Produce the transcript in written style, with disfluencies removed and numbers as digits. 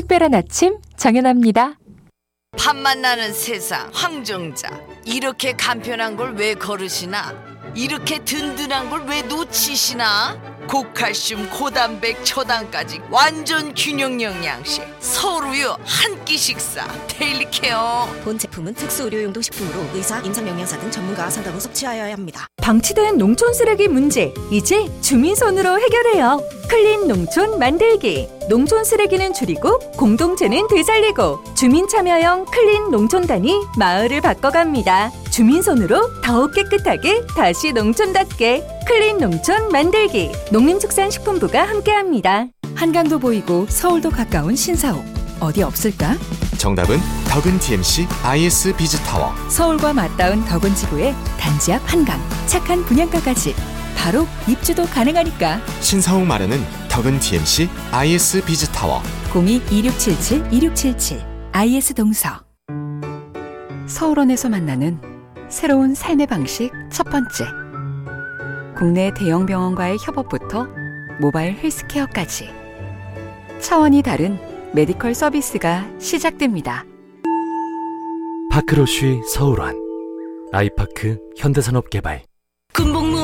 특별한 아침 정연아입니다. 밥맛 나는 세상 황정자, 이렇게 간편한 걸 왜 거르시나? 이렇게 든든한 걸 왜 놓치시나? 고칼슘, 고단백, 초당까지 완전 균형 영양식 서울우유 한 끼 식사 데일리 케어. 본 제품은 특수 의료용도 식품으로 의사, 임상영양사 등 전문가 상담 후 섭취하여야 합니다. 방치된 농촌 쓰레기 문제 이제 주민손으로 해결해요. 클린 농촌 만들기. 농촌 쓰레기는 줄이고 공동체는 되살리고 주민 참여형 클린 농촌단이 마을을 바꿔갑니다. 주민손으로 더욱 깨끗하게 다시 농촌답게 클린 농촌 만들기. 농림축산식품부가 함께합니다. 한강도 보이고 서울도 가까운 신사옥 어디 없을까? 정답은 덕은 DMC IS 비즈타워. 서울과 맞닿은 덕은 지구의 단지 앞 한강, 착한 분양가까지 바로 입주도 가능하니까. 신사옥 마련은 덕은 DMC IS 비즈타워. 02-2677-2677 IS 동서. 서울원에서 만나는 새로운 삶의 방식 첫 번째. 국내 대형 병원과의 협업부터 모바일 헬스케어까지 차원이 다른 메디컬 서비스가 시작됩니다. 파크로쉬 서울원, 아이파크 현대산업개발. 군복무